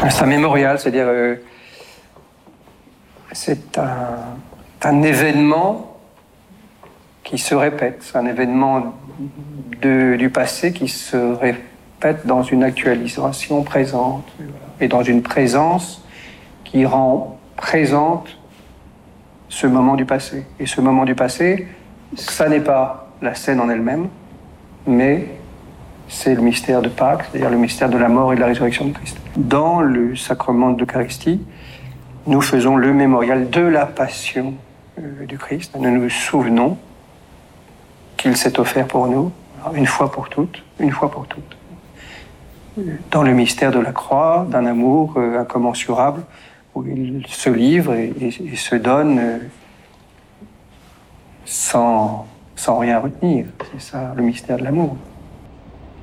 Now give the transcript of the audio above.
C'est un mémorial, c'est-à-dire c'est un événement qui se répète, c'est un événement du passé qui se répète dans une actualisation présente et dans une présence qui rend présente ce moment du passé. Et ce moment du passé, ça n'est pas la scène en elle-même, mais c'est le mystère de Pâques, c'est-à-dire le mystère de la mort et de la résurrection de Christ. Dans le sacrement de l'Eucharistie, nous faisons le mémorial de la passion du Christ. Nous nous souvenons qu'il s'est offert pour nous, une fois pour toutes, dans le mystère de la croix, d'un amour incommensurable, où il se livre et se donne sans rien retenir. C'est ça le mystère de l'amour.